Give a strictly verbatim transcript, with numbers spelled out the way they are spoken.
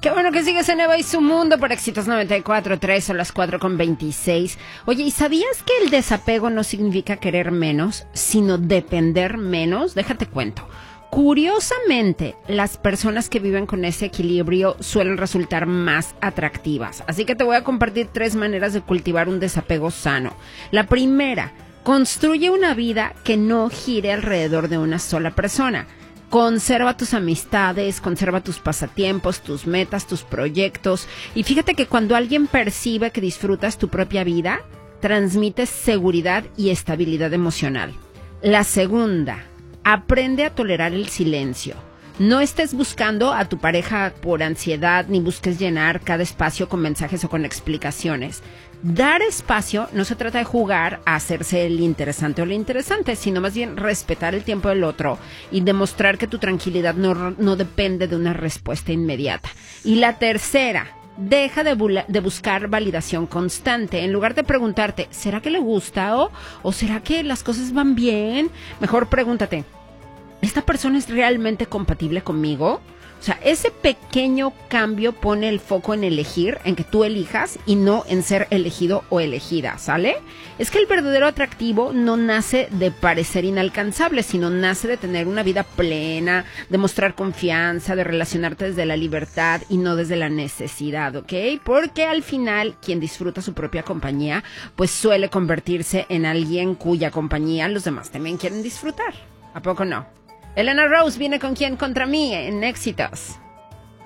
Qué bueno que sigues en Eva y su mundo por Éxitos noventa y cuatro punto tres, son las cuatro con veintiséis. Oye, ¿y sabías que el desapego no significa querer menos, sino depender menos? Déjate cuento. Curiosamente, las personas que viven con ese equilibrio suelen resultar más atractivas. Así que te voy a compartir tres maneras de cultivar un desapego sano. La primera, construye una vida que no gire alrededor de una sola persona. Conserva tus amistades, conserva tus pasatiempos, tus metas, tus proyectos. Y fíjate que cuando alguien percibe que disfrutas tu propia vida, transmites seguridad y estabilidad emocional. La segunda, aprende a tolerar el silencio. No estés buscando a tu pareja por ansiedad, ni busques llenar cada espacio con mensajes o con explicaciones. Dar espacio no se trata de jugar a hacerse el interesante o la interesante, sino más bien respetar el tiempo del otro y demostrar que tu tranquilidad no, no depende de una respuesta inmediata. Y la tercera, deja de, bula, de buscar validación constante. En lugar de preguntarte, ¿será que le gusta o, o será que las cosas van bien? Mejor pregúntate, ¿esta persona es realmente compatible conmigo? O sea, ese pequeño cambio pone el foco en elegir, en que tú elijas y no en ser elegido o elegida, ¿sale? Es que el verdadero atractivo no nace de parecer inalcanzable, sino nace de tener una vida plena, de mostrar confianza, de relacionarte desde la libertad y no desde la necesidad, ¿ok? Porque al final, quien disfruta su propia compañía, pues suele convertirse en alguien cuya compañía los demás también quieren disfrutar. ¿A poco no? Elena Rose viene con quién contra mí en Éxitos.